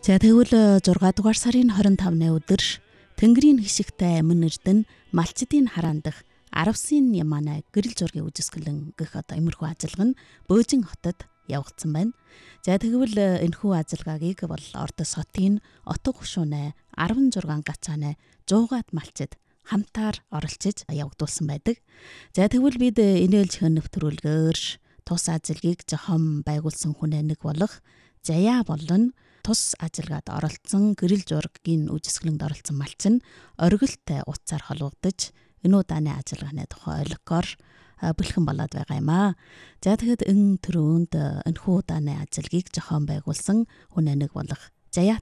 За тэгвэл 6 дугаар сарын 25-ны өдөр Тэнгэрийн хишигтэй мөн эрдэнэ малчдын хараан дах 10-сын Ямана гэрэл зургийн үзэсгэлэн гэх иймэрхүү ажиллагаа нь Бөөжин хотод явагдсан байна. За тэгвэл энэхүү ажиллагаагийг бол Ордос хотын отго хушуунай 16 гацаанай 100-аад малчид хамтаар оролцож явагдуулсан байдаг. За тэгвэл бид инээлж нэвтрүүлгээр тус ажиллагийг зохион байгуулсан хүнээ нэг болох Заяа болон тус ажиллагаад оролцсон гэрэл зургийн үзэсгэлэнд оролцсон малчин оргилтой утсаар холбогдож энэ удааны ажиллагааны тухай ойлгохоор бэлхэн болоод байгаа юм аа. За тэгэхэд энэ төрөнд энэхүү удааны ажиллагийг зохион байгуулсан хүнээ нэг болох Заяат